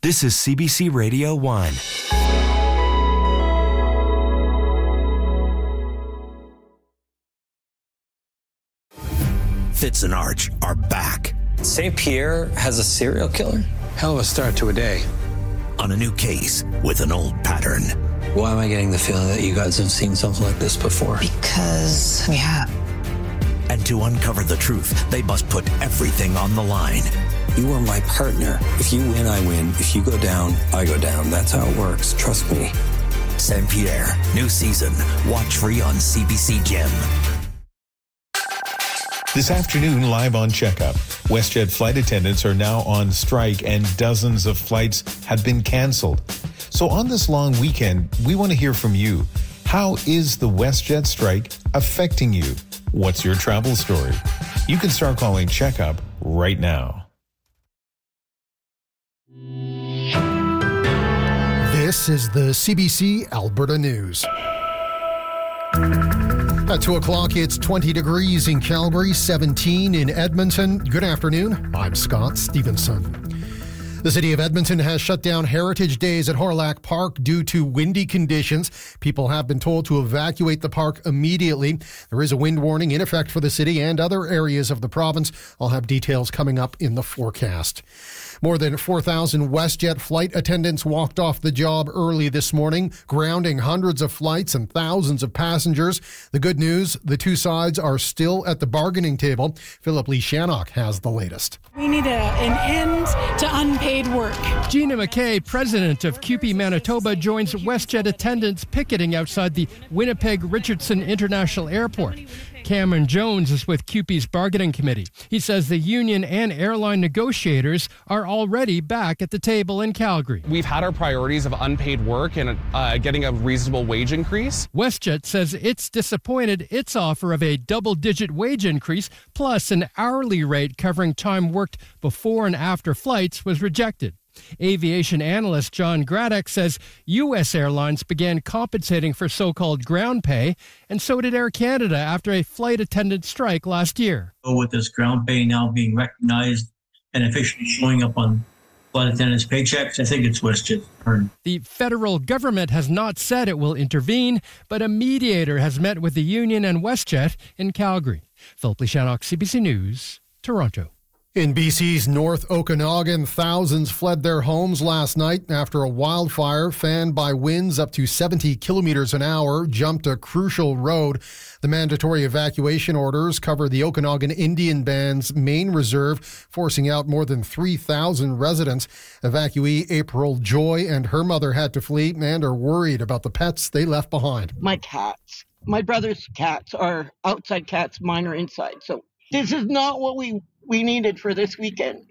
This is CBC Radio 1. Fitz and Arch are back. St. Pierre has a serial killer? Hell of a start to a day. On a new case with an old pattern. Why am I getting the feeling that you guys have seen something like this before? Because we have. And to uncover the truth, they must put everything on the line. You are my partner. If you win, I win. If you go down, I go down. That's how it works. Trust me. St. Pierre, new season. Watch free on CBC Gem. This afternoon, live on Checkup, WestJet flight attendants are now on strike and dozens of flights have been canceled. So on this long weekend, we want to hear from you. How is the WestJet strike affecting you? What's your travel story? You can start calling Checkup right now. This is the CBC Alberta News. At 2 o'clock, it's 20 degrees in Calgary, 17 in Edmonton. Good afternoon. I'm Scott Stevenson. The city of Edmonton has shut down Heritage Days at Hawrelak Park due to windy conditions. People have been told to evacuate the park immediately. There is a wind warning in effect for the city and other areas of the province. I'll have details coming up in the forecast. More than 4,000 WestJet flight attendants walked off the job early this morning, grounding hundreds of flights and thousands of passengers. The good news, the two sides are still at the bargaining table. Philip Lee Shannock has the latest. We need an end to unpaid work. Gina McKay, president of CUPE Manitoba, joins WestJet attendants picketing outside the Winnipeg-Richardson International Airport. Cameron Jones is with CUPE's bargaining committee. He says the union and airline negotiators are already back at the table in Calgary. We've had our priorities of unpaid work and getting a reasonable wage increase. WestJet says it's disappointed its offer of a double-digit wage increase plus an hourly rate covering time worked before and after flights was rejected. Aviation analyst John Graddock says U.S. airlines began compensating for so-called ground pay, and so did Air Canada after a flight attendant strike last year. With this ground pay now being recognized and officially showing up on flight attendants' paychecks, I think it's WestJet's turn. The federal government has not said it will intervene, but a mediator has met with the union and WestJet in Calgary. Philip Lee Shannock, CBC News, Toronto. In BC's North Okanagan, thousands fled their homes last night after a wildfire fanned by winds up to 70 kilometers an hour jumped a crucial road. The mandatory evacuation orders cover the Okanagan Indian Band's main reserve, forcing out more than 3,000 residents. Evacuee April Joy and her mother had to flee and are worried about the pets they left behind. My cats. My brother's cats are outside cats, mine are inside. So this is not what we needed for this weekend.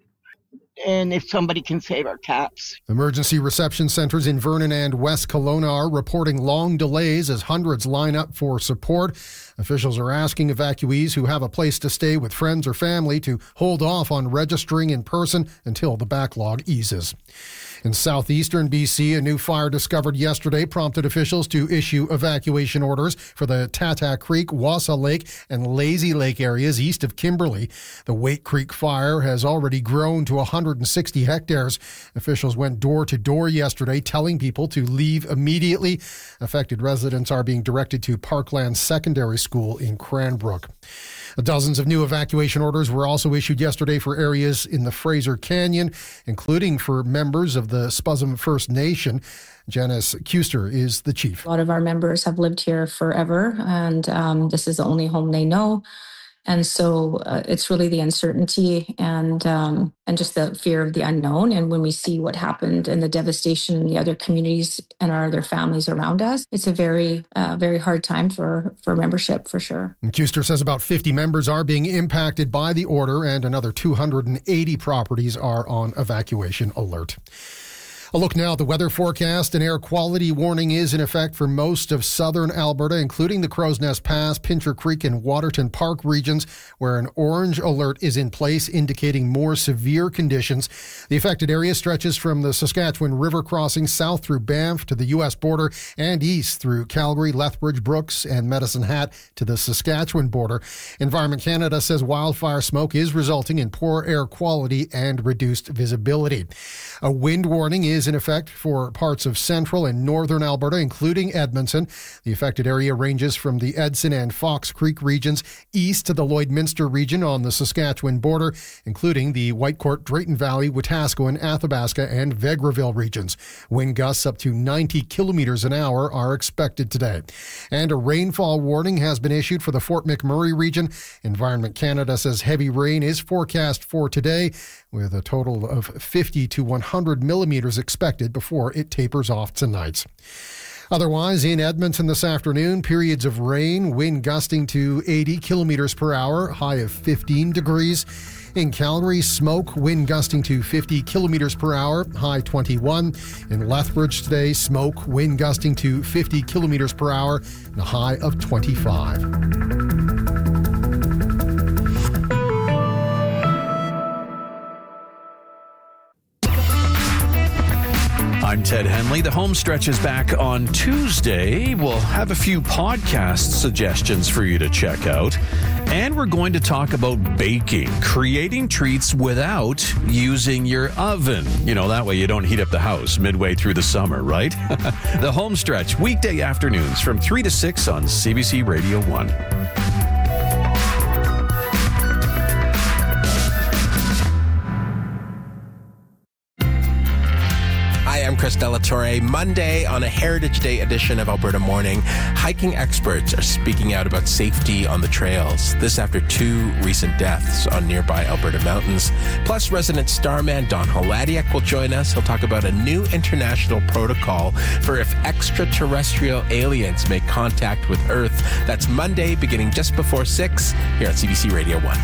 And if somebody can save our cats. Emergency reception centers in Vernon and West Kelowna are reporting long delays as hundreds line up for support. Officials are asking evacuees who have a place to stay with friends or family to hold off on registering in person until the backlog eases. In southeastern BC, a new fire discovered yesterday prompted officials to issue evacuation orders for the Tata Creek, Wassa Lake, and Lazy Lake areas east of Kimberley. The Wake Creek fire has already grown to 160 hectares. Officials went door to door yesterday telling people to leave immediately. Affected residents are being directed to Parkland Secondary School in Cranbrook. Dozens of new evacuation orders were also issued yesterday for areas in the Fraser Canyon, including for members of the Spuzum First Nation. Janice Kuster is the chief. A lot of our members have lived here forever, and this is the only home they know. And so it's really the uncertainty and just the fear of the unknown. And when we see what happened and the devastation in the other communities and our other families around us, it's a very hard time for membership, for sure. And Kuster says about 50 members are being impacted by the order and another 280 properties are on evacuation alert. A look now at the weather forecast. An air quality warning is in effect for most of southern Alberta, including the Crow's Nest Pass, Pincher Creek and Waterton Park regions, where an orange alert is in place, indicating more severe conditions. The affected area stretches from the Saskatchewan River crossing south through Banff to the U.S. border and east through Calgary, Lethbridge, Brooks and Medicine Hat to the Saskatchewan border. Environment Canada says wildfire smoke is resulting in poor air quality and reduced visibility. A wind warning is in effect for parts of central and northern Alberta, including Edmonton. The affected area ranges from the Edson and Fox Creek regions east to the Lloydminster region on the Saskatchewan border, including the Whitecourt, Drayton Valley, Wetaskiwin, Athabasca and Vegreville regions. Wind gusts up to 90 kilometers an hour are expected today. And a rainfall warning has been issued for the Fort McMurray region. Environment Canada says heavy rain is forecast for today, with a total of 50 to 100 millimeters expected before it tapers off tonight. Otherwise, in Edmonton this afternoon, periods of rain, wind gusting to 80 kilometers per hour, high of 15 degrees. In Calgary, smoke, wind gusting to 50 kilometers per hour, high 21. In Lethbridge today, smoke, wind gusting to 50 kilometers per hour, and a high of 25. I'm Ted Henley. The home stretch is back on Tuesday. We'll have a few podcast suggestions for you to check out. And we're going to talk about baking, creating treats without using your oven. You know, that way you don't heat up the house midway through the summer, right? The home stretch, weekday afternoons from 3 to 6 on CBC Radio 1. I'm Chris Delatorre. Monday on a Heritage Day edition of Alberta Morning, hiking experts are speaking out about safety on the trails. This after 2 recent deaths on nearby Alberta mountains. Plus, resident starman Don Holadiak will join us. He'll talk about a new international protocol for if extraterrestrial aliens make contact with Earth. That's Monday, beginning just before 6 here on CBC Radio 1.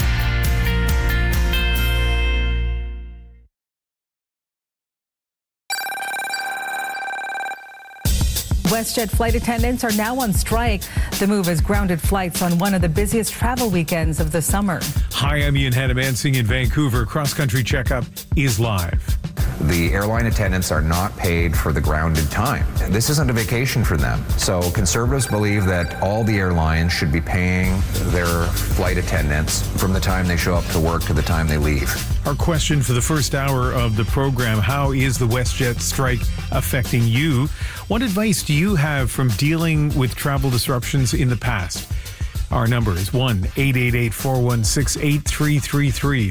WestJet flight attendants are now on strike. The move has grounded flights on one of the busiest travel weekends of the summer. Hi, I'm Ian Hannamansing in Vancouver. Cross Country Checkup is live. The airline attendants are not paid for the grounded time. This isn't a vacation for them. So Conservatives believe that all the airlines should be paying their flight attendants from the time they show up to work to the time they leave. Our question for the first hour of the program: how is the WestJet strike affecting you? What advice do you have from dealing with travel disruptions in the past? Our number is 1-888-416-8333,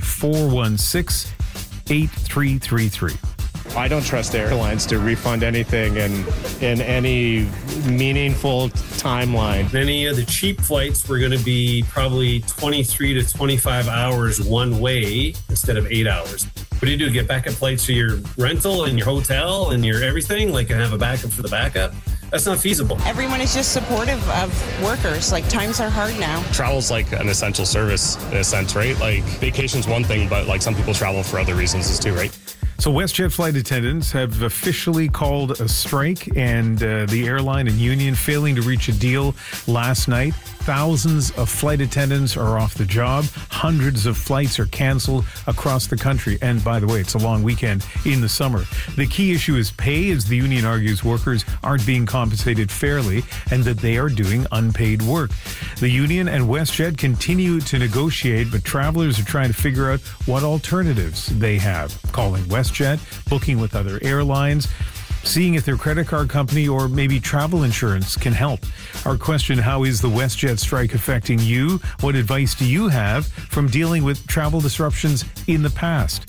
416-8333. I don't trust airlines to refund anything in any meaningful timeline. Any of the cheap flights were going to be probably 23 to 25 hours one way instead of 8 hours. What do? Get backup flights for your rental and your hotel and your everything, like, and have a backup for the backup? That's not feasible. Everyone is just supportive of workers. Like, times are hard now. Travel's like an essential service in a sense, right? Like, vacation's one thing, but like some people travel for other reasons too, right? So WestJet flight attendants have officially called a strike, and the airline and union failing to reach a deal last night. Thousands of flight attendants are off the job. Hundreds of flights are canceled across the country. And by the way, it's a long weekend in the summer. The key issue is pay, as the union argues workers aren't being compensated fairly and that they are doing unpaid work. The union and WestJet continue to negotiate, but travelers are trying to figure out what alternatives they have. Calling WestJet, booking with other airlines, seeing if their credit card company or maybe travel insurance can help. Our question: how is the WestJet strike affecting you? What advice do you have from dealing with travel disruptions in the past?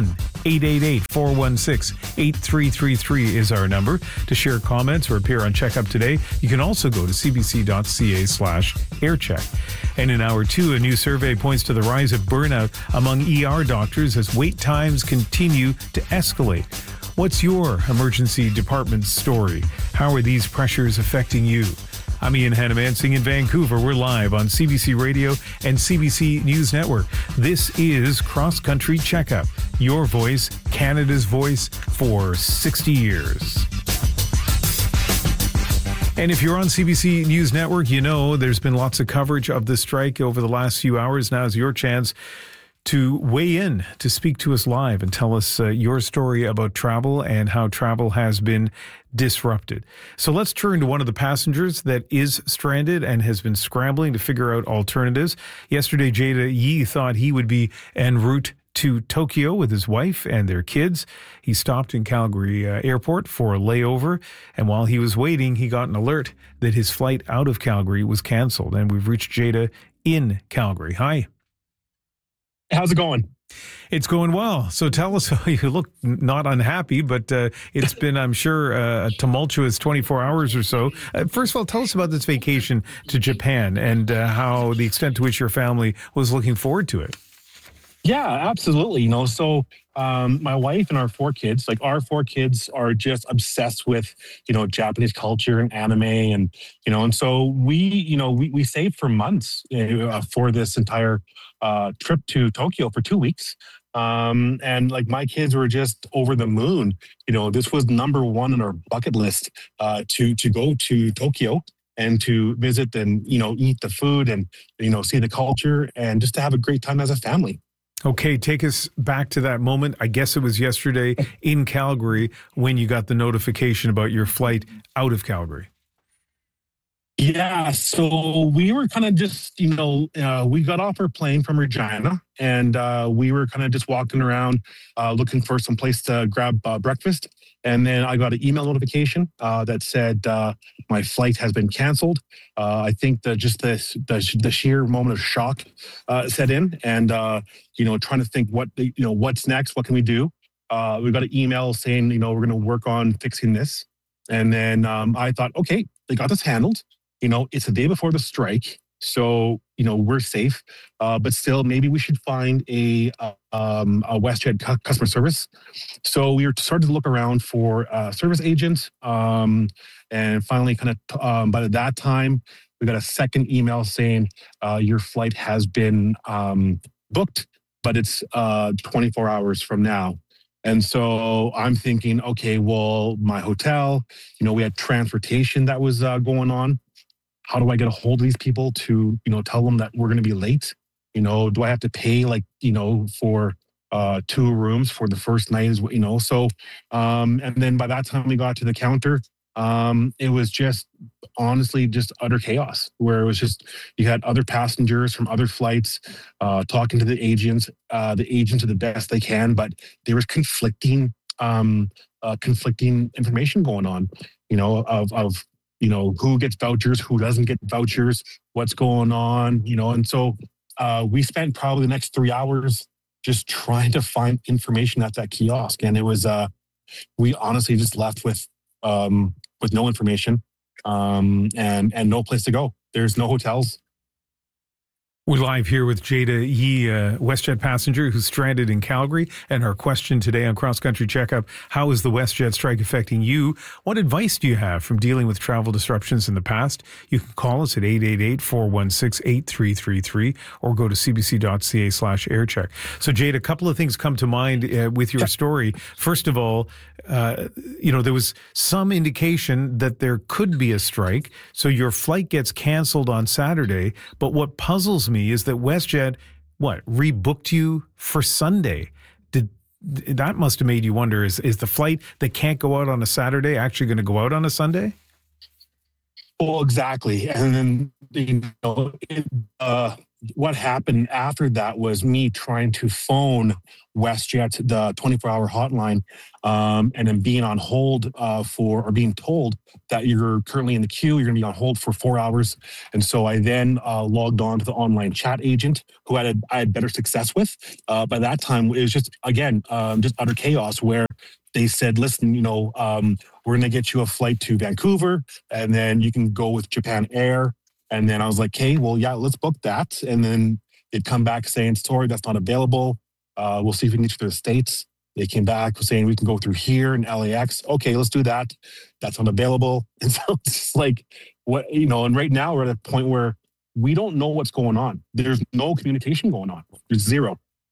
1-888-416-8333 is our number to share comments or appear on Checkup Today. You can also go to cbc.ca/aircheck. And in hour 2, a new survey points to the rise of burnout among ER doctors as wait times continue to escalate. What's your emergency department story? How are these pressures affecting you? I'm Ian Hannamansing in Vancouver. We're live on CBC Radio and CBC News Network. This is Cross Country Checkup, your voice, Canada's voice, for 60 years. And if you're on CBC News Network, you know there's been lots of coverage of the strike over the last few hours. Now is your chance to weigh in, to speak to us live and tell us your story about travel and how travel has been disrupted. So let's turn to one of the passengers that is stranded and has been scrambling to figure out alternatives. Yesterday, Jada Yee thought he would be en route to Tokyo with his wife and their kids. He stopped in Calgary airport for a layover, and while he was waiting, he got an alert that his flight out of Calgary was canceled. And we've reached Jada in Calgary. Hi. How's it going? It's going well. So tell us, you look not unhappy, but it's been, I'm sure, a tumultuous 24 hours or so. First of all, tell us about this vacation to Japan and how the extent to which your family was looking forward to it. Yeah, absolutely. So my wife and our four kids are just obsessed with, Japanese culture and anime and so we saved for months for this entire trip to Tokyo for 2 weeks. And my kids were just over the moon. This was number one on our bucket list to go to Tokyo and to visit and, eat the food and, see the culture and just to have a great time as a family. Okay, take us back to that moment. I guess it was yesterday in Calgary when you got the notification about your flight out of Calgary. Yeah, so we were kind of just, we got off our plane from Regina and we were kind of just walking around looking for some place to grab breakfast. And then I got an email notification that said my flight has been canceled. I think that just the sheer moment of shock set in and, trying to think what's next? What can we do? We got an email saying, we're going to work on fixing this. And then I thought, okay, they got this handled. It's the day before the strike. So, we're safe, but still maybe we should find a WestJet customer service. So we were starting to look around for a service agent. And finally by that time, we got a second email saying your flight has been booked, but it's 24 hours from now. And so I'm thinking, okay, well, my hotel, we had transportation that was going on. How do I get a hold of these people to, tell them that we're going to be late? Do I have to pay for 2 rooms for the first night So, and then by that time we got to the counter, it was just honestly just utter chaos where it was just, you had other passengers from other flights talking to the agents are the best they can, but there was conflicting information going on, of who gets vouchers, who doesn't get vouchers, what's going on, and so we spent probably the next 3 hours just trying to find information at that kiosk. And it was, we honestly just left with no information and no place to go. There's no hotels. We're live here with Jada Yee, WestJet passenger who's stranded in Calgary. And our question today on Cross Country Checkup, how is the WestJet strike affecting you? What advice do you have from dealing with travel disruptions in the past? You can call us at 888-416-8333 or go to cbc.ca/aircheck. So Jada, a couple of things come to mind with your story. First of all, there was some indication that there could be a strike. So your flight gets canceled on Saturday. But what puzzles me is that WestJet, rebooked you for Sunday. That must have made you wonder, is the flight that can't go out on a Saturday actually going to go out on a Sunday? Well, exactly. And then, what happened after that was me trying to phone WestJet, the 24-hour hotline, and then being on hold being told that you're currently in the queue, you're going to be on hold for 4 hours. And so I then logged on to the online chat agent who I had better success with. By that time, it was just, again, just utter chaos where they said, listen, we're going to get you a flight to Vancouver, and then you can go with Japan Air. And then I was like, hey, well, yeah, let's book that. And then they'd come back saying, sorry, that's not available. We'll see if we can get you to the States. They came back saying we can go through here in LAX. Okay, let's do that. That's not available. And so it's just like, and right now we're at a point where we don't know what's going on. There's no communication going on. There's zero.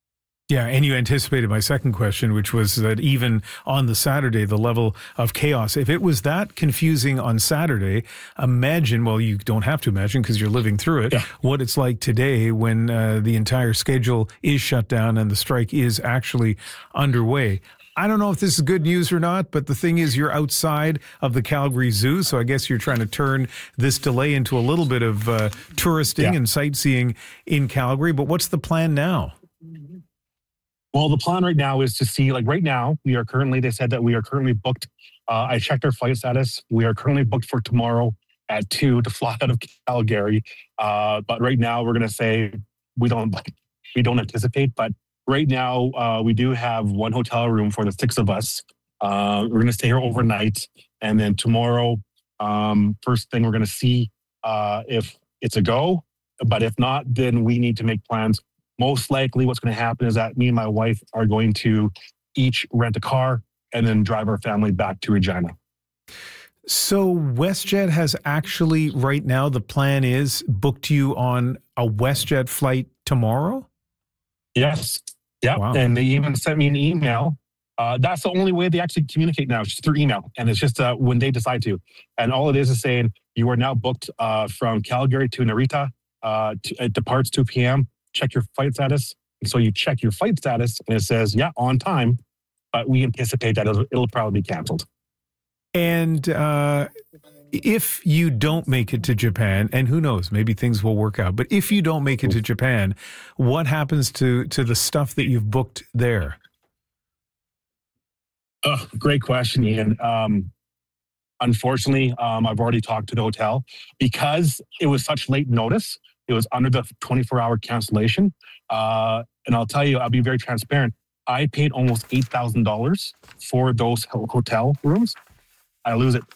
Yeah, and you anticipated my second question, which was that even on the Saturday, the level of chaos, if it was that confusing on Saturday, imagine, well, you don't have to imagine because you're living through it, what it's like today when the entire schedule is shut down and the strike is actually underway. I don't know if this is good news or not, but the thing is you're outside of the Calgary Zoo, so I guess you're trying to turn this delay into a little bit of touristing and sightseeing in Calgary. But what's the plan now? Well, the plan right now is to see, like right now, they said that we are currently booked. I checked our flight status. We are currently booked for tomorrow at 2 to fly out of Calgary. But right now we're going to say we don't anticipate, but right now we do have one hotel room for the 6 of us. We're going to stay here overnight. And then tomorrow, first thing we're going to see if it's a go, but if not, then we need to make plans. Most likely what's going to happen is that me and my wife are going to each rent a car and then drive our family back to Regina. So WestJet has actually, right now, the plan is booked you on a WestJet flight tomorrow? Yes. Yeah. Wow. And they even sent me an email. That's the only way they actually communicate now, just through email. And it's just when they decide to. And all it is saying, you are now booked from Calgary to Narita. It departs 2 p.m. Check your flight status. And so you check your flight status and it says, on time, but we anticipate that it'll probably be canceled. And if you don't make it to Japan, and who knows, maybe things will work out, but if you don't make it to Japan, what happens to the stuff that you've booked there? Great question, Ian. Unfortunately, I've already talked to the hotel because it was such late notice. It was under the 24-hour cancellation. And I'll tell you, I'll be very transparent. I paid almost $8,000 for those hotel rooms. I lose it.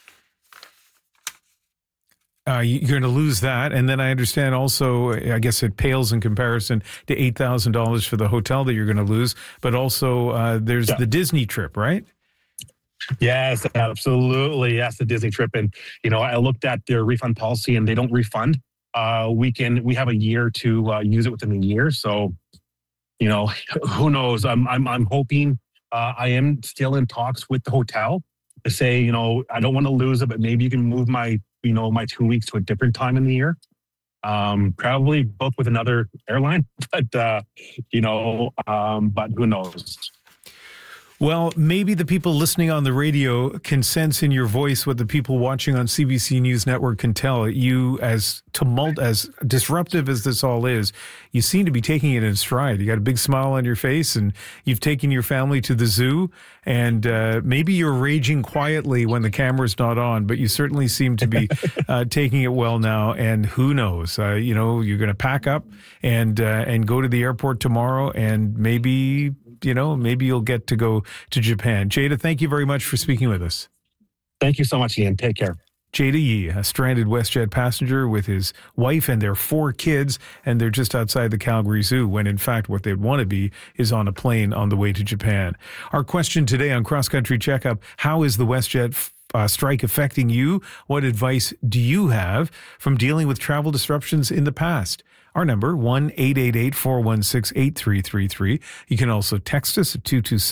You're going to lose that. And then I understand also, I guess it pales in comparison to $8,000 for the hotel that you're going to lose. But also there's the Disney trip, right? Yes, absolutely. Yes, the Disney trip. And, I looked at their refund policy and they don't refund. We have a year to use it within a year. So, who knows? I'm hoping I am still in talks with the hotel to say, I don't want to lose it, but maybe you can move my 2 weeks to a different time in the year. Probably book with another airline, but but who knows? Well, maybe the people listening on the radio can sense in your voice what the people watching on CBC News Network can tell. You, as disruptive as this all is, you seem to be taking it in stride. You got a big smile on your face, and you've taken your family to the zoo, and maybe you're raging quietly when the camera's not on, but you certainly seem to be taking it well now, and who knows? You're going to pack up and go to the airport tomorrow, and maybe you'll get to go to Japan. Jada, thank you very much for speaking with us. Thank you so much, Ian. Take care. Jada Yee, a stranded WestJet passenger with his wife and their 4 kids, and they're just outside the Calgary Zoo when, in fact, what they'd want to be is on a plane on the way to Japan. Our question today on Cross Country Checkup, how is the WestJet strike affecting you? What advice do you have from dealing with travel disruptions in the past? Our number, 1-888-416-8333. You can also text us at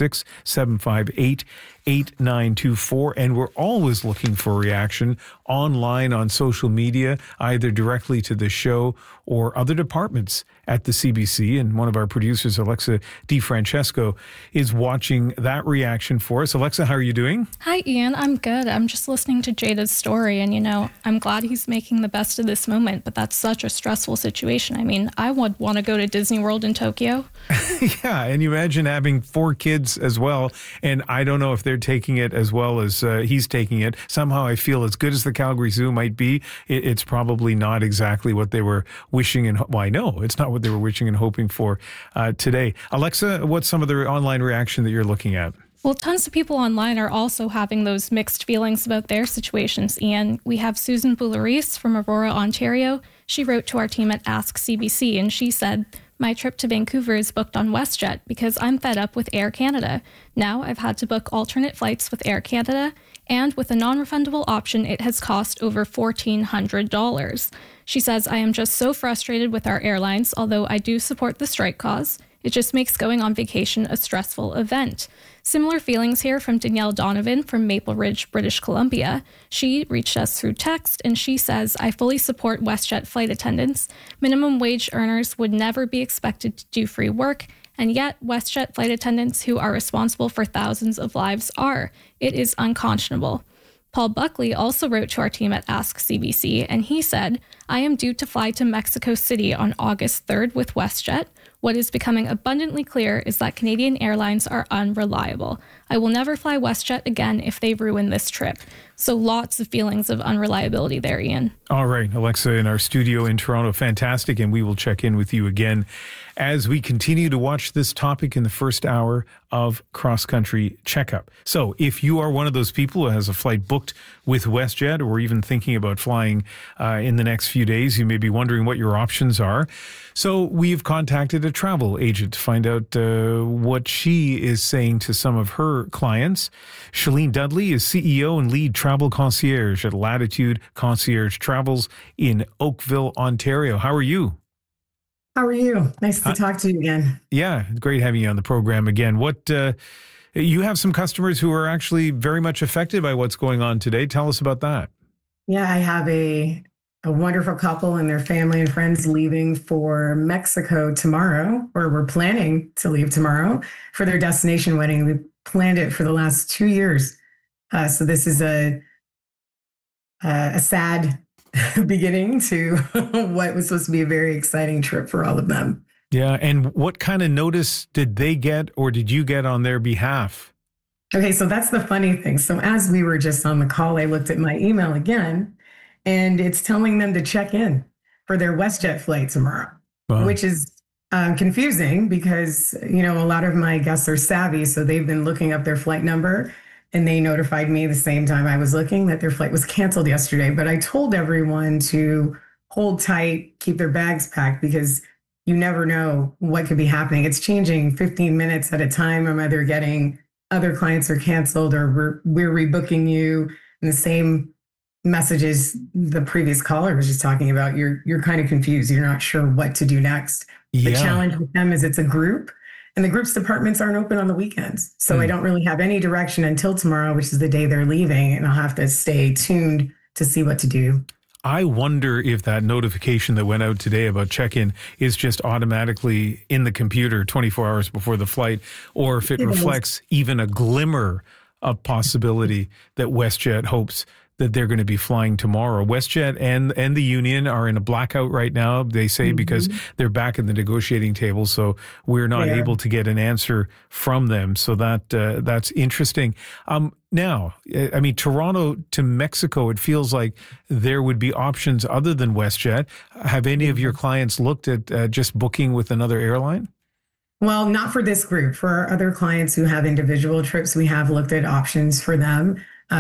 226-758-8924. And we're always looking for reaction online on social media, either directly to the show or other departments at the CBC. And one of our producers, Alexa DiFrancesco, is watching that reaction for us. Alexa, how are you doing? Hi, Ian. I'm good. I'm just listening to Jada's story. And, I'm glad he's making the best of this moment. But that's such a stressful situation. I mean, I would want to go to Disney World in Tokyo. Yeah. And you imagine having 4 kids as well. And I don't know if they're taking it as well as he's taking it. Somehow I feel as good as the Calgary Zoo might be, it's probably not exactly what they were wishing and I know it's not what they were wishing and hoping for today. Alexa, what's some of the online reaction that you're looking at? Well, tons of people online are also having those mixed feelings about their situations. And we have Susan Boularice from Aurora, Ontario. She wrote to our team at Ask CBC and she said, "My trip to Vancouver is booked on WestJet because I'm fed up with Air Canada. Now I've had to book alternate flights with Air Canada, and with a non-refundable option, it has cost over $1,400. She says, "I am just so frustrated with our airlines, although I do support the strike cause. It just makes going on vacation a stressful event. Similar feelings here from Danielle Donovan from Maple Ridge, British Columbia. She reached us through text and she says, I fully support WestJet flight attendants. Minimum wage earners would never be expected to do free work, and yet WestJet flight attendants who are responsible for thousands of lives are. It is unconscionable. Paul Buckley also wrote to our team at Ask CBC, and he said, I am due to fly to Mexico City on August 3rd with WestJet. What is becoming abundantly clear is that Canadian airlines are unreliable. I will never fly WestJet again if they ruin this trip. So lots of feelings of unreliability there, Ian. All right, Alexa in our studio in Toronto, fantastic, and we will check in with you again as we continue to watch this topic in the first hour of Cross Country Checkup. So if you are one of those people who has a flight booked with WestJet or even thinking about flying in the next few days, you may be wondering what your options are. So we've contacted a travel agent to find out what she is saying to some of her clients. Shalene Dudley is CEO and lead travel concierge at Latitude Concierge Travels in Oakville, Ontario. How are you? How are you? Nice to talk to you again. Yeah, great having you on the program again. What you have some customers who are actually very much affected by what's going on today. Tell us about that. Yeah, I have a wonderful couple and their family and friends leaving for Mexico tomorrow, or we're planning to leave tomorrow for their destination wedding. We planned it for the last 2 years. So this is a sad beginning to what was supposed to be a very exciting trip for all of them. Yeah. And what kind of notice did they get or did you get on their behalf? Okay. So that's the funny thing. So as we were just on the call, I looked at my email again and it's telling them to check in for their WestJet flight tomorrow, which is confusing because, you know, a lot of my guests are savvy. So they've been looking up their flight number. And they notified me the same time I was looking that their flight was canceled yesterday. But I told everyone to hold tight, keep their bags packed, because you never know what could be happening. It's changing 15 minutes at a time. I'm either getting other clients are canceled or we're rebooking you. And the same messages the previous caller was just talking about. You're kind of confused. You're not sure what to do next. Yeah. The challenge with them is it's a group. And the group's departments aren't open on the weekends. So I don't really have any direction until tomorrow, which is the day they're leaving. And I'll have to stay tuned to see what to do. I wonder if that notification that went out today about check-in is just automatically in the computer 24 hours before the flight, or if it reflects even a glimmer of possibility that WestJet hopes that they're going to be flying tomorrow. WestJet and the union are in a blackout right now, they say, because they're back in the negotiating table. So we're not able to get an answer from them. So that's interesting. Now, I mean, Toronto to Mexico, it feels like there would be options other than WestJet. Have any of your clients looked at just booking with another airline? Well, not for this group. For our other clients who have individual trips, we have looked at options for them.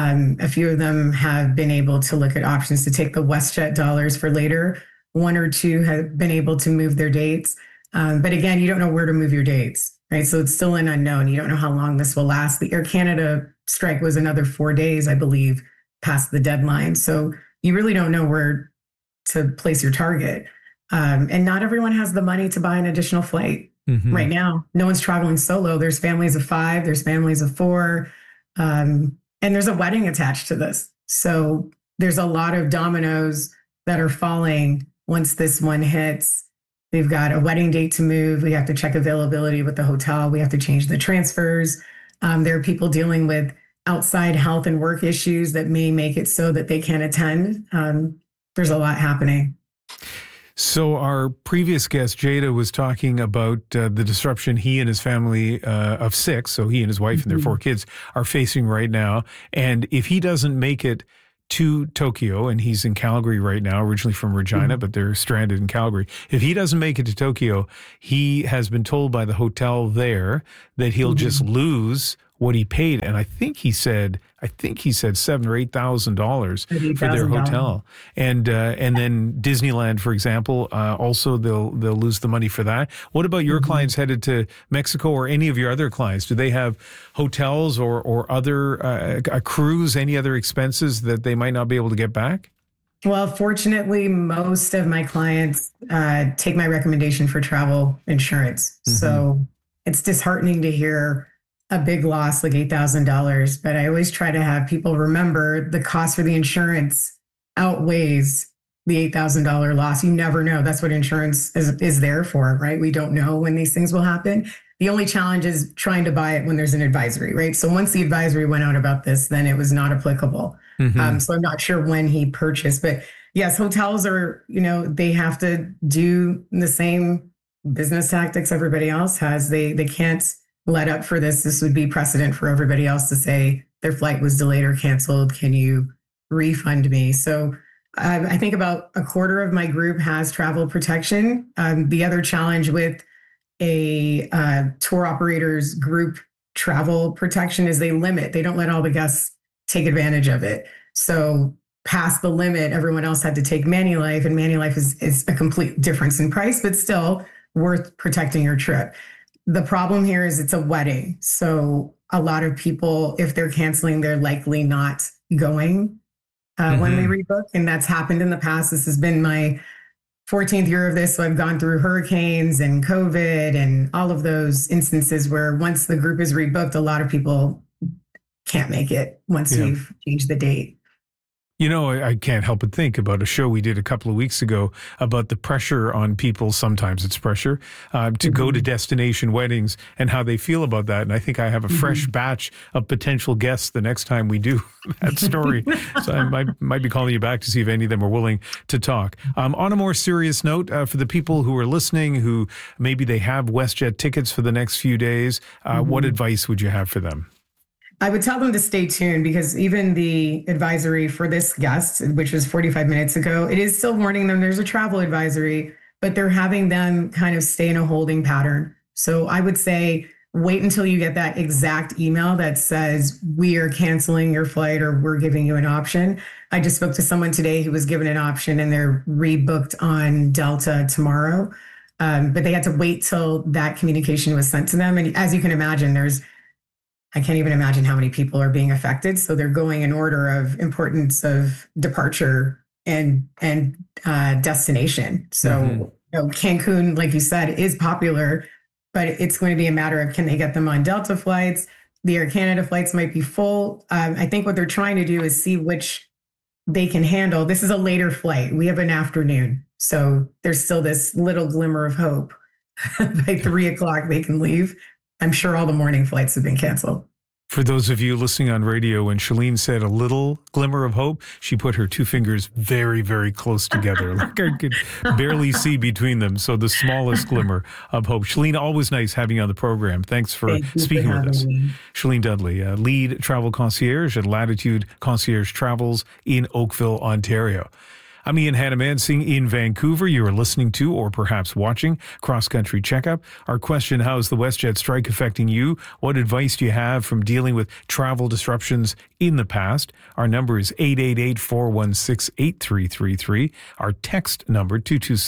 A few of them have been able to look at options to take the WestJet dollars for later. One or two have been able to move their dates. But again, you don't know where to move your dates, right? So it's still an unknown. You don't know how long this will last. The Air Canada strike was another 4 days, I believe, past the deadline. So you really don't know where to place your target. And not everyone has the money to buy an additional flight right now. No one's traveling solo. There's families of 5, there's families of 4. And there's a wedding attached to this. So there's a lot of dominoes that are falling once this one hits. We've got a wedding date to move. We have to check availability with the hotel. We have to change the transfers. There are people dealing with outside health and work issues that may make it so that they can't attend. There's a lot happening. So our previous guest, Jada, was talking about the disruption he and his family of 6, so he and his wife and their 4 kids, are facing right now. And if he doesn't make it to Tokyo, and he's in Calgary right now, originally from Regina, but they're stranded in Calgary. If he doesn't make it to Tokyo, he has been told by the hotel there that he'll just lose what he paid. And I think he said $7,000 or $8,000 for their hotel. And then Disneyland, for example, also they'll lose the money for that. What about your clients headed to Mexico, or any of your other clients? Do they have hotels or other a cruise, any other expenses that they might not be able to get back? Well, fortunately, most of my clients take my recommendation for travel insurance. Mm-hmm. So it's disheartening to hear a big loss like $8,000. But I always try to have people remember the cost for the insurance outweighs the $8,000 loss. You never know. That's what insurance is there for, right? We don't know when these things will happen. The only challenge is trying to buy it when there's an advisory, right? So once the advisory went out about this, then it was not applicable. Mm-hmm. So I'm not sure when he purchased, but yes, hotels are, they have to do the same business tactics everybody else has. They can't let up for this. This would be precedent for everybody else to say their flight was delayed or canceled. Can you refund me? So I think about a quarter of my group has travel protection. The other challenge with a tour operator's group travel protection is they don't let all the guests take advantage of it. So past the limit, everyone else had to take Manulife, and Manulife is a complete difference in price, but still worth protecting your trip. The problem here is it's a wedding. So a lot of people, if they're canceling, they're likely not going when they rebook. And that's happened in the past. This has been my 14th year of this. So I've gone through hurricanes and COVID and all of those instances where once the group is rebooked, a lot of people can't make it once we've changed the date. I can't help but think about a show we did a couple of weeks ago about the pressure on people. Sometimes it's pressure to go to destination weddings and how they feel about that. And I think I have a fresh batch of potential guests the next time we do that story. So I might be calling you back to see if any of them are willing to talk. On a more serious note, for the people who are listening, who maybe they have WestJet tickets for the next few days, what advice would you have for them? I would tell them to stay tuned, because even the advisory for this guest, which was 45 minutes ago, it is still warning them there's a travel advisory, but they're having them kind of stay in a holding pattern. So I would say wait until you get that exact email that says we are canceling your flight or we're giving you an option. I just spoke to someone today who was given an option and they're rebooked on Delta tomorrow. But they had to wait till that communication was sent to them. And as you can imagine, I can't even imagine how many people are being affected. So they're going in order of importance of departure and destination. So Cancun, like you said, is popular, but it's going to be a matter of, can they get them on Delta flights? The Air Canada flights might be full. I think what they're trying to do is see which they can handle. This is a later flight. We have an afternoon. So there's still this little glimmer of hope. By 3:00, they can leave. I'm sure all the morning flights have been canceled. For those of you listening on radio, when Shalene said a little glimmer of hope, she put her two fingers very, very close together. Like I could barely see between them. So the smallest glimmer of hope. Shalene, always nice having you on the program. Thanks for speaking with us. Shalene Dudley, lead travel concierge at Latitude Concierge Travels in Oakville, Ontario. I'm Ian Hannamansing in Vancouver. You are listening to, or perhaps watching, Cross Country Checkup. Our question, how is the WestJet strike affecting you? What advice do you have from dealing with travel disruptions in the past? Our number is 888-416-8333. Our text number,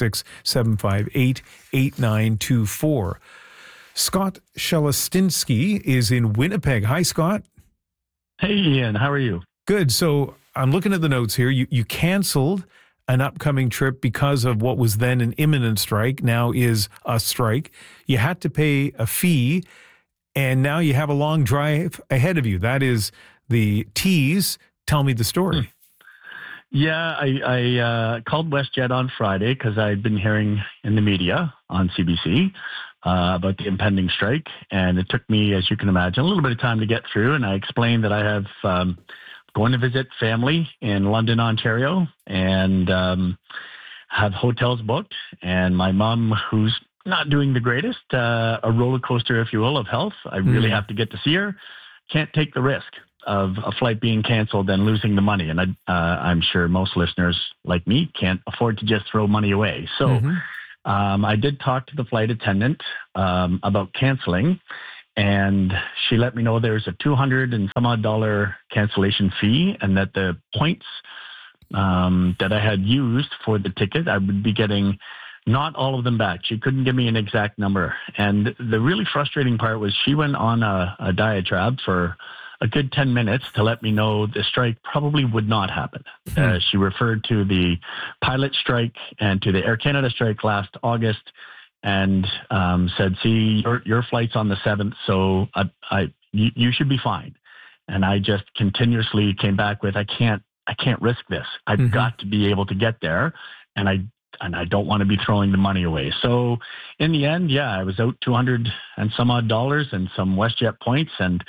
226-758-8924. Scott Shelestinsky is in Winnipeg. Hi, Scott. Hey, Ian. How are you? Good. So I'm looking at the notes here. You canceled an upcoming trip because of what was then an imminent strike, now is a strike. You had to pay a fee, and now you have a long drive ahead of you. That is the tease. Tell me the story. Yeah, I called WestJet on Friday because I'd been hearing in the media on CBC about the impending strike, and it took me, as you can imagine, a little bit of time to get through, and I explained that I have going to visit family in London, Ontario, and have hotels booked. And my mom, who's not doing the greatest, a roller coaster, if you will, of health. I really have to get to see her. Can't take the risk of a flight being canceled and losing the money. And I'm sure most listeners like me can't afford to just throw money away. So I did talk to the flight attendant about canceling. And she let me know there's a $200 and some odd cancellation fee, and that the points that I had used for the ticket, I would be getting not all of them back. She couldn't give me an exact number. And the really frustrating part was she went on a diatribe for a good 10 minutes to let me know the strike probably would not happen. She referred to the pilot strike and to the Air Canada strike last August, and said, "See, your flight's on the 7th, so you should be fine." And I just continuously came back with, "I can't risk this. I've got to be able to get there, and I don't want to be throwing the money away." So in the end, I was out $200 and some odd and some WestJet points, and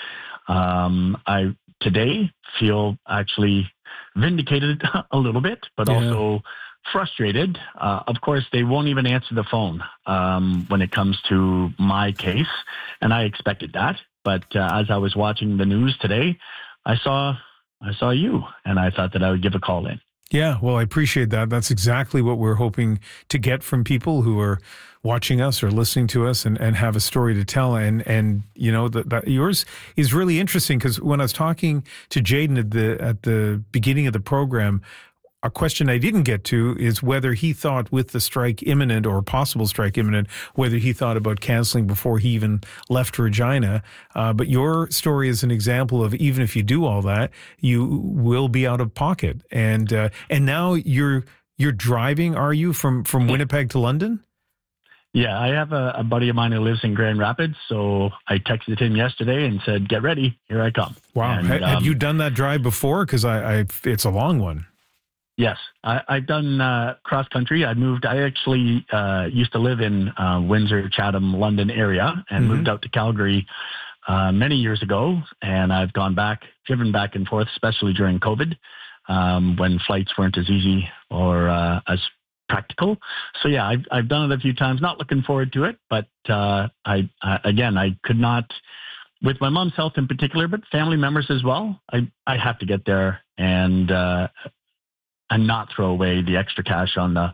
I today feel actually vindicated a little bit, but also frustrated. Of course, they won't even answer the phone when it comes to my case, and I expected that. But as I was watching the news today, I saw you, and I thought that I would give a call in. Yeah, well, I appreciate that. That's exactly what we're hoping to get from people who are watching us or listening to us and have a story to tell. And you know, that yours is really interesting, because when I was talking to Jaden at the beginning of the program, a question I didn't get to is whether he thought, with the strike imminent or possible strike imminent, whether he thought about canceling before he even left Regina. But your story is an example of, even if you do all that, you will be out of pocket. And now you're driving, are you, from Winnipeg to London? Yeah, I have a buddy of mine who lives in Grand Rapids, so I texted him yesterday and said, "Get ready, here I come." Wow. And, have you done that drive before? Because it's a long one. Yes, I've done cross country. I actually used to live in Windsor, Chatham, London area, and moved out to Calgary many years ago. And I've driven back and forth, especially during COVID, when flights weren't as easy or as practical. So yeah, I've done it a few times. Not looking forward to it, but I could not, with my mom's health in particular, but family members as well. I have to get there and not throw away the extra cash on the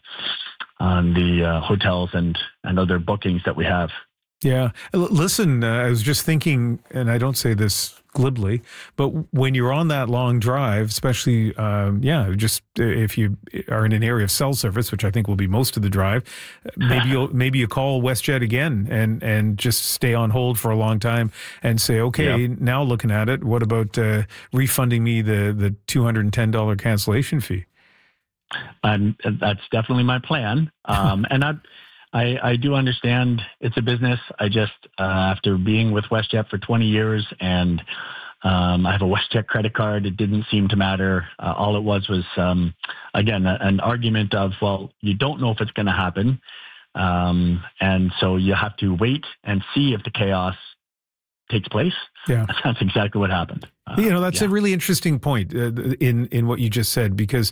hotels and other bookings that we have. Yeah. Listen, I was just thinking, and I don't say this glibly, but when you're on that long drive, especially, just if you are in an area of cell service, which I think will be most of the drive, maybe you call WestJet again and just stay on hold for a long time and say, okay, now looking at it, what about refunding me the $210 cancellation fee? That's definitely my plan. And I do understand it's a business. I just, after being with WestJet for 20 years and I have a WestJet credit card, it didn't seem to matter. All it was again, an argument of, well, you don't know if it's going to happen. And so you have to wait and see if the chaos takes place. Yeah, that's exactly what happened. That's a really interesting point in what you just said, because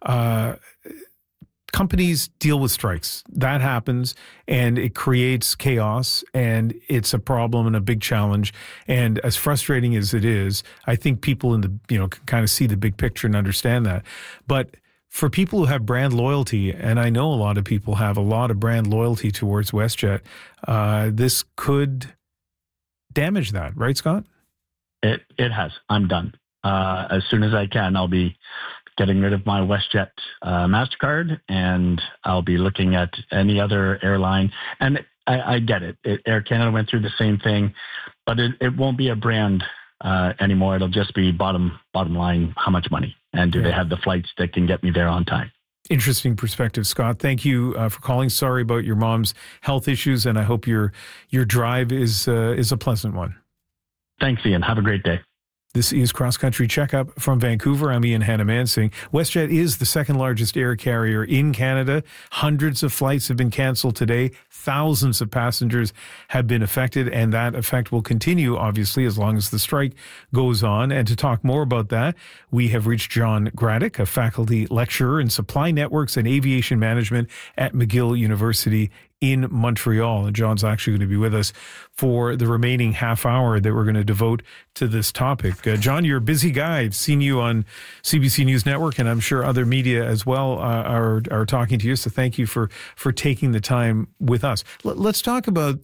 companies deal with strikes. That happens, and it creates chaos, and it's a problem and a big challenge. And as frustrating as it is, I think people can kind of see the big picture and understand that. But for people who have brand loyalty, and I know a lot of people have a lot of brand loyalty towards WestJet, this could damage that, right, Scott? It has. I'm done. As soon as I can, I'll be getting rid of my WestJet MasterCard, and I'll be looking at any other airline. And I get it. Air Canada went through the same thing, but it won't be a brand anymore. It'll just be bottom line, how much money, and do they have the flights that can get me there on time? Interesting perspective, Scott. Thank you for calling. Sorry about your mom's health issues, and I hope your drive is a pleasant one. Thanks, Ian. Have a great day. This is Cross Country Checkup from Vancouver. I'm Ian Hannah-Mansing. WestJet is the second largest air carrier in Canada. Hundreds of flights have been canceled today. Thousands of passengers have been affected, and that effect will continue, obviously, as long as the strike goes on. And to talk more about that, we have reached John Graddick, a faculty lecturer in supply networks and aviation management at McGill University in Montreal. And John's actually going to be with us for the remaining half hour that we're going to devote to this topic. John, you're a busy guy. I've seen you on CBC News Network, and I'm sure other media as well are talking to you. So thank you for taking the time with us. Let's talk about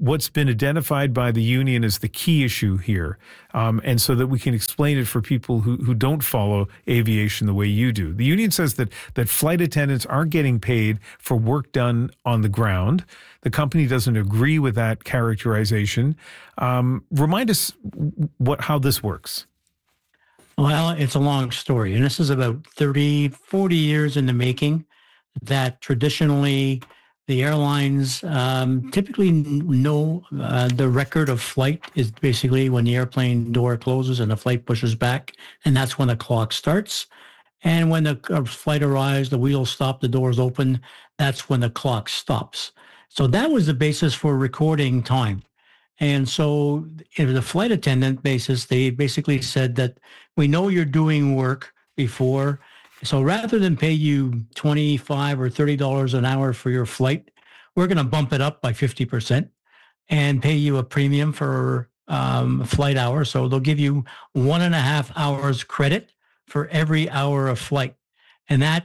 what's been identified by the union as the key issue here, and so that we can explain it for people who don't follow aviation the way you do. The union says that flight attendants aren't getting paid for work done on the ground. The company doesn't agree with that characterization. Remind us how this works. Well, it's a long story, and this is about 30, 40 years in the making, that traditionally the airlines typically know the record of flight is basically when the airplane door closes and the flight pushes back, and that's when the clock starts. And when the flight arrives, the wheels stop, the doors open, that's when the clock stops. So that was the basis for recording time. And so in the flight attendant basis, they basically said that we know you're doing work before, so rather than pay you $25 or $30 an hour for your flight, we're going to bump it up by 50% and pay you a premium for flight hour. So they'll give you 1.5 hours credit for every hour of flight. And that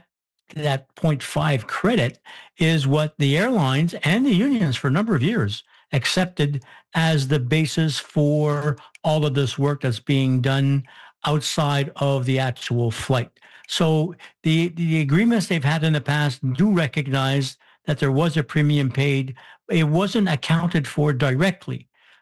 0.5 credit is what the airlines and the unions for a number of years accepted as the basis for all of this work that's being done outside of the actual flight. So the agreements they've had in the past do recognize that there was a premium paid. It wasn't accounted for directly.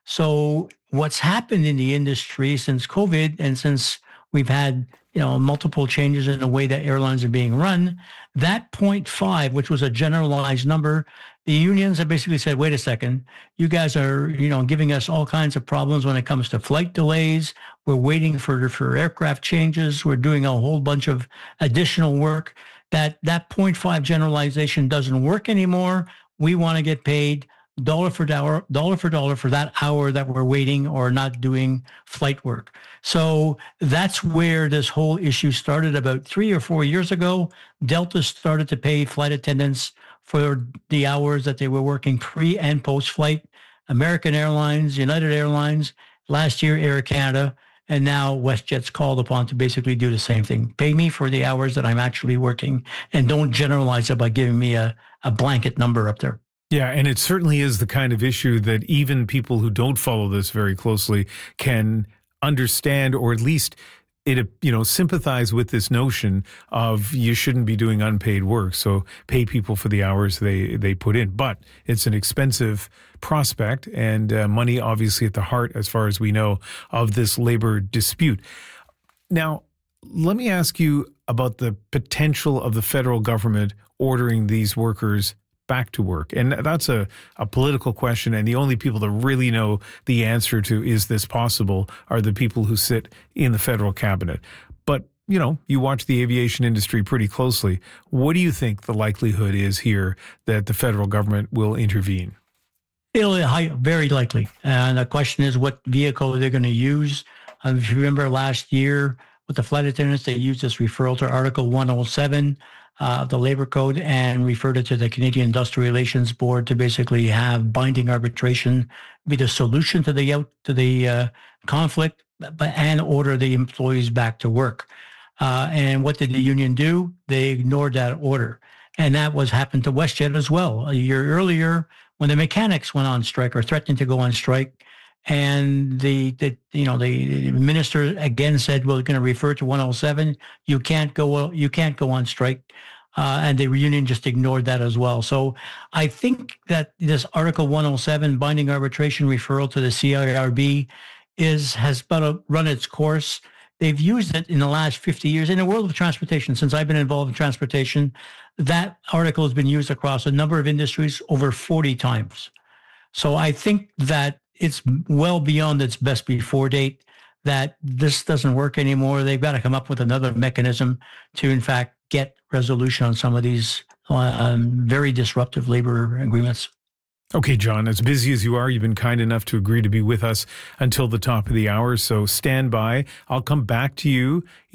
So what's happened in the industry since COVID and since we've had multiple changes in the way that airlines are being run, that 0.5, which was a generalized number, the unions have basically said, wait a second, you guys are, giving us all kinds of problems when it comes to flight delays. We're waiting for aircraft changes. We're doing a whole bunch of additional work. That 0.5 generalization doesn't work anymore. We want to get paid dollar for dollar for that hour that we're waiting or not doing flight work. So that's where this whole issue started about 3 or 4 years ago. Delta started to pay flight attendants for the hours that they were working pre and post flight. American Airlines, United Airlines, last year Air Canada, and now WestJet's called upon to basically do the same thing. Pay me for the hours that I'm actually working, and don't generalize it by giving me a blanket number up there. Yeah, and it certainly is the kind of issue that even people who don't follow this very closely can understand, or at least sympathize with this notion of you shouldn't be doing unpaid work. So pay people for the hours they put in. But it's an expensive prospect, and money obviously at the heart, as far as we know, of this labor dispute. Now, let me ask you about the potential of the federal government ordering these workers back to work. And that's a political question, and the only people that really know the answer to is this possible are the people who sit in the federal cabinet. But, you watch the aviation industry pretty closely. What do you think the likelihood is here that the federal government will intervene? Very likely. And the question is what vehicle they're going to use. If you remember last year with the flight attendants, they used this referral to Article 107 of the Labor Code and referred it to the Canadian Industrial Relations Board to basically have binding arbitration be the solution to the conflict, and order the employees back to work. And what did the union do? They ignored that order. And that happened to WestJet as well. A year earlier, when the mechanics went on strike or threatened to go on strike, and the minister again said, "We're going to refer to 107. You can't go on strike," and the union just ignored that as well. So I think that this Article 107 binding arbitration referral to the CIRB has about to run its course. They've used it in the last 50 years in the world of transportation. Since I've been involved in transportation, that article has been used across a number of industries over 40 times. So I think that it's well beyond its best before date, that this doesn't work anymore. They've got to come up with another mechanism to, in fact, get resolution on some of these very disruptive labor agreements. Okay, John, as busy as you are, you've been kind enough to agree to be with us until the top of the hour. So stand by. I'll come back to you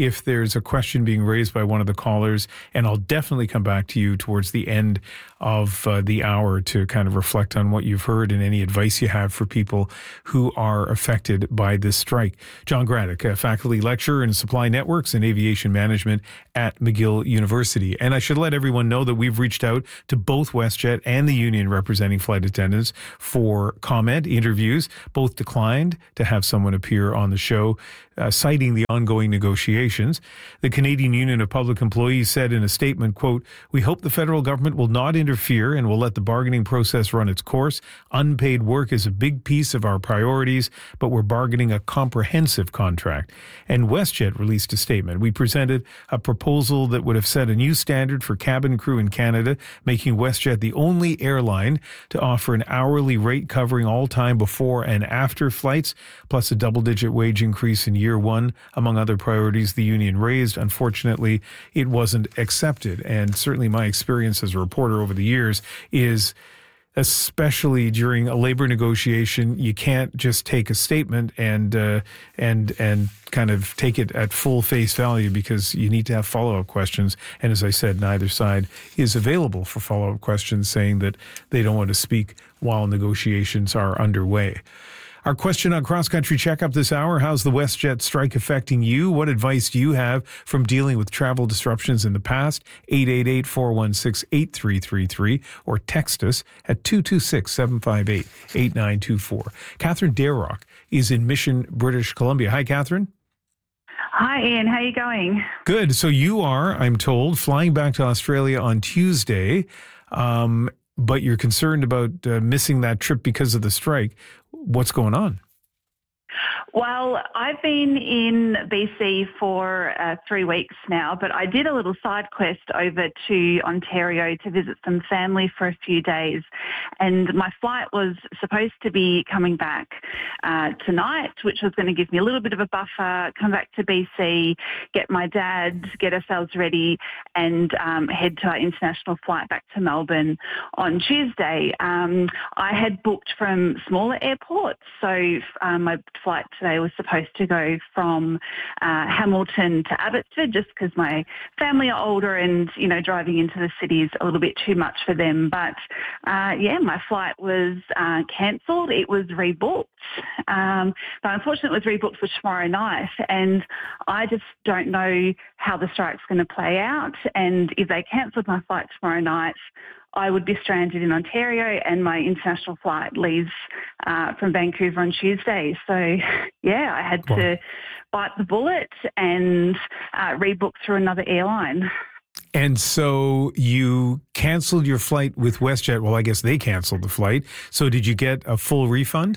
if there's a question being raised by one of the callers, and I'll definitely come back to you towards the end of the hour to kind of reflect on what you've heard and any advice you have for people who are affected by this strike. John Graddick, a faculty lecturer in supply networks and aviation management at McGill University. And I should let everyone know that we've reached out to both WestJet and the union representing flight attendants for comment, interviews. Both declined to have someone appear on the show, citing the ongoing negotiations. The Canadian Union of Public Employees said in a statement, quote, "We hope the federal government will not interfere and will let the bargaining process run its course. Unpaid work is a big piece of our priorities, but we're bargaining a comprehensive contract." And WestJet released a statement. "We presented a proposal that would have set a new standard for cabin crew in Canada, making WestJet the only airline to offer an hourly rate covering all time before and after flights, plus a double-digit wage increase in year one, among other priorities the union raised. Unfortunately, it wasn't accepted." And certainly my experience as a reporter over the years is, especially during a labor negotiation, you can't just take a statement and kind of take it at full face value, because you need to have follow-up questions. And as I said, neither side is available for follow-up questions, saying that they don't want to speak while negotiations are underway. Our question on Cross Country Checkup this hour: how's the WestJet strike affecting you? What advice do you have from dealing with travel disruptions in the past? 888-416-8333 or text us at 226-758-8924. Catherine Darroch is in Mission, British Columbia. Hi, Catherine. Hi, Ian. How are you going? Good. So you are, I'm told, flying back to Australia on Tuesday, but you're concerned about missing that trip because of the strike. What's going on? Well, I've been in BC for 3 weeks now, but I did a little side quest over to Ontario to visit some family for a few days. And my flight was supposed to be coming back tonight, which was going to give me a little bit of a buffer, come back to BC, get my dad, get ourselves ready, and head to our international flight back to Melbourne on Tuesday. I had booked from smaller airports, so my flight today was supposed to go from Hamilton to Abbotsford, just because my family are older and, you know, driving into the city is a little bit too much for them. But, my flight was cancelled. It was rebooked. But unfortunately, it was rebooked for tomorrow night. And I just don't know how the strike's going to play out. And if they cancelled my flight tomorrow night, I would be stranded in Ontario, and my international flight leaves from Vancouver on Tuesday. So, I had to bite the bullet and rebook through another airline. And so you canceled your flight with WestJet. Well, I guess they canceled the flight. So did you get a full refund?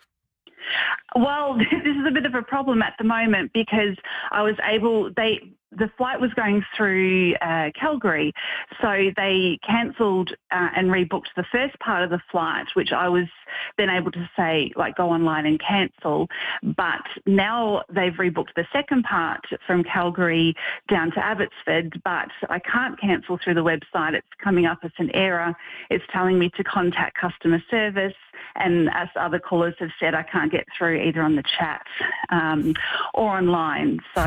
Well, this is a bit of a problem at the moment, because I was able, the flight was going through Calgary, so they cancelled and rebooked the first part of the flight, which I was then able to say, like, go online and cancel. But now they've rebooked the second part from Calgary down to Abbotsford, but I can't cancel through the website. It's coming up as an error. It's telling me to contact customer service, and as other callers have said, I can't get through either on the chat or online. So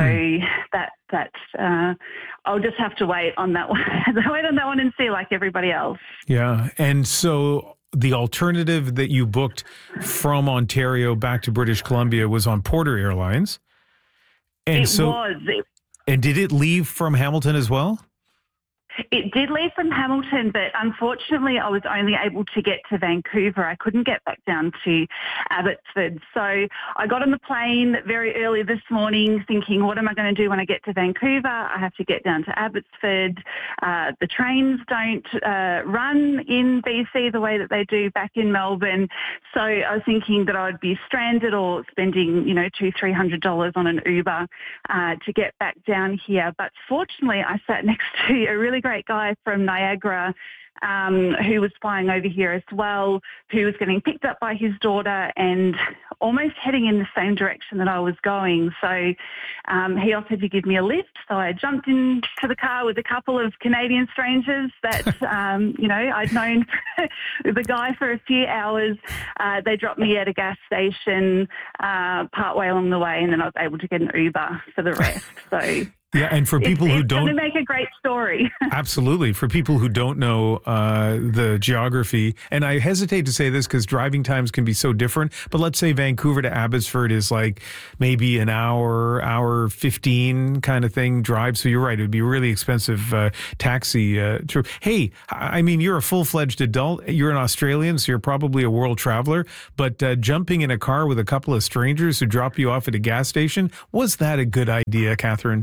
I'll just have to wait on that one. Wait on that one and see, like everybody else. Yeah, and so the alternative that you booked from Ontario back to British Columbia was on Porter Airlines. And and did it leave from Hamilton as well? It did leave from Hamilton, but unfortunately I was only able to get to Vancouver. I couldn't get back down to Abbotsford. So I got on the plane very early this morning thinking, what am I going to do when I get to Vancouver? I have to get down to Abbotsford. The trains don't run in BC the way that they do back in Melbourne. So I was thinking that I would be stranded or spending, $200-300 on an Uber to get back down here. But fortunately, I sat next to a really great great guy from Niagara who was flying over here as well, who was getting picked up by his daughter and almost heading in the same direction that I was going. So he offered to give me a lift. So I jumped into the car with a couple of Canadian strangers that, I'd known the guy for a few hours. They dropped me at a gas station partway along the way, and then I was able to get an Uber for the rest. So yeah, and for people who don't, it's going to make a great story. Absolutely. For people who don't know the geography, and I hesitate to say this because driving times can be so different, but let's say Vancouver to Abbotsford is like maybe an hour 15 kind of thing drive. So you're right. It would be a really expensive taxi trip. Hey, I mean, you're a full-fledged adult. You're an Australian, so you're probably a world traveler. But jumping in a car with a couple of strangers who drop you off at a gas station, was that a good idea, Catherine?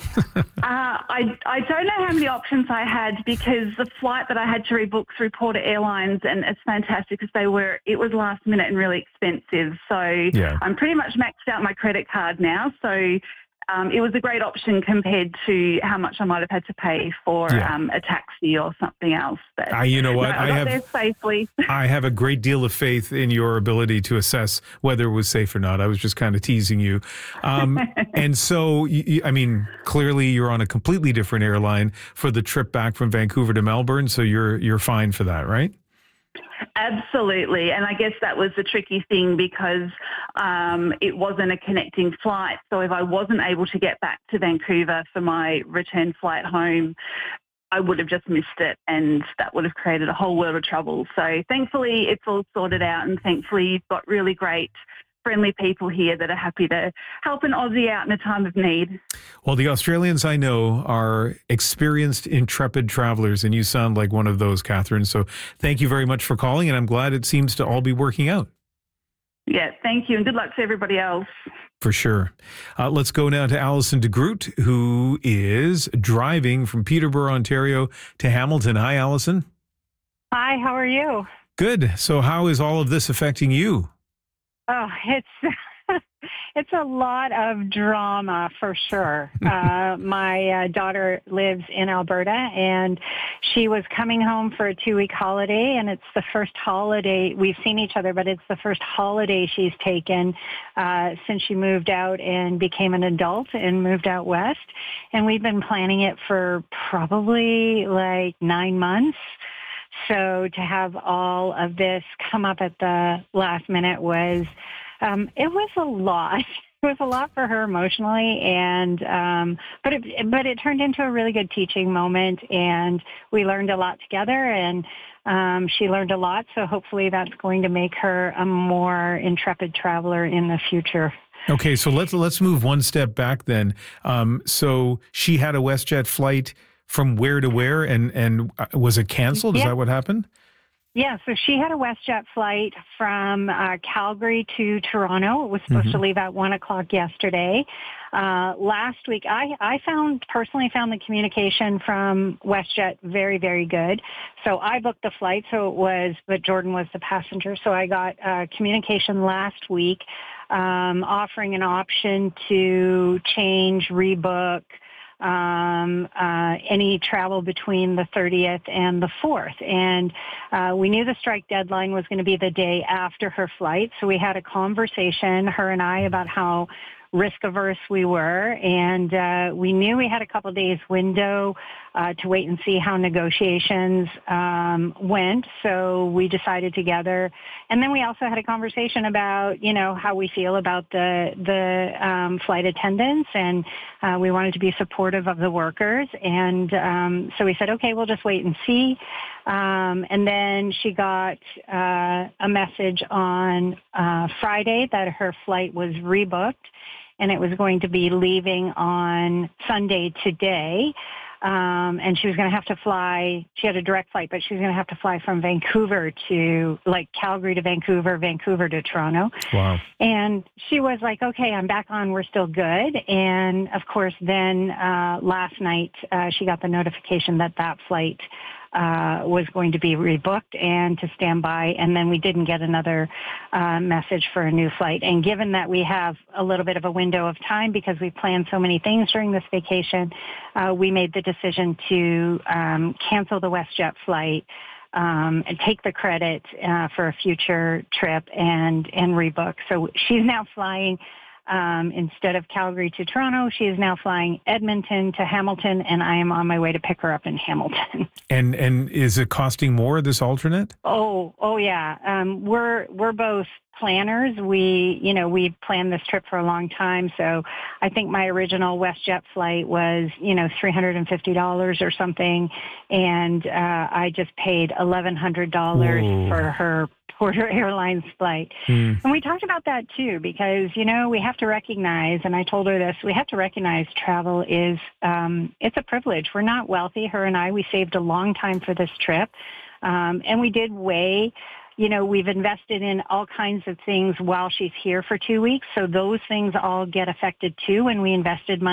I don't know how many options I had, because the flight that I had to rebook through Porter Airlines, and it's fantastic because it was last minute and really expensive. So yeah. I'm pretty much maxed out my credit card now. So it was a great option compared to how much I might have had to pay for a taxi or something else. But you know what? I got there safely. I have a great deal of faith in your ability to assess whether it was safe or not. I was just kind of teasing you. And so, I mean, clearly you're on a completely different airline for the trip back from Vancouver to Melbourne. So you're fine for that, right? Absolutely. And I guess that was the tricky thing, because it wasn't a connecting flight. So if I wasn't able to get back to Vancouver for my return flight home, I would have just missed it, and that would have created a whole world of trouble. So thankfully it's all sorted out, and thankfully you've got really great, friendly people here that are happy to help an Aussie out in a time of need. Well, the Australians I know are experienced, intrepid travelers, and you sound like one of those, Catherine. So thank you very much for calling, and I'm glad it seems to all be working out. Yeah, thank you, and good luck to everybody else. For sure. Let's go now to Alison DeGroot, who is driving from Peterborough, Ontario to Hamilton. Hi, Alison. Hi, how are you? Good. So how is all of this affecting you? Oh, it's a lot of drama for sure. My daughter lives in Alberta, and she was coming home for a 2-week holiday, and it's the first holiday we've seen each other, but it's the first holiday she's taken since she moved out and became an adult and moved out west. And we've been planning it for probably like 9 months. So to have all of this come up at the last minute was, it was a lot. It was a lot for her emotionally, and but it turned into a really good teaching moment, and we learned a lot together, and she learned a lot. So hopefully that's going to make her a more intrepid traveler in the future. Okay, so let's move one step back then. So she had a WestJet flight from where to where, and was it canceled? Is that what happened? Yeah, so she had a WestJet flight from Calgary to Toronto. It was supposed to leave at 1 o'clock yesterday. Last week, I personally found the communication from WestJet very, very good. So I booked the flight, but Jordan was the passenger. So I got communication last week offering an option to change, rebook, any travel between the 30th and the 4th. And we knew the strike deadline was going to be the day after her flight. So we had a conversation, her and I, about how risk averse we were. And we knew we had a couple of days window to wait and see how negotiations went. So we decided together. And then we also had a conversation about, how we feel about the flight attendants. And we wanted to be supportive of the workers. And so we said, okay, we'll just wait and see. And then she got a message on Friday that her flight was rebooked, and it was going to be leaving on Sunday today. And she was going to have to fly. She had a direct flight, but she was going to have to fly from Vancouver to, Calgary to Vancouver, Vancouver to Toronto. Wow. And she was like, okay, I'm back on. We're still good. And, of course, then last night she got the notification that flight was going to be rebooked and to stand by, and then we didn't get another message for a new flight. And given that we have a little bit of a window of time because we planned so many things during this vacation, we made the decision to cancel the WestJet flight and take the credit for a future trip and rebook. So she's now flying instead of Calgary to Toronto, she is now flying Edmonton to Hamilton, and I am on my way to pick her up in Hamilton. And is it costing more, this alternate? Oh yeah. We're both planners. We planned this trip for a long time. So I think my original WestJet flight was, $350 or something. And I just paid $1,100 for her Porter Airlines flight. And we talked about that too, because, we have to recognize, and I told her this, we have to recognize travel is, it's a privilege. We're not wealthy. Her and I, we saved a long time for this trip. And we did weigh, we've invested in all kinds of things while she's here for 2 weeks. So those things all get affected too when we invested money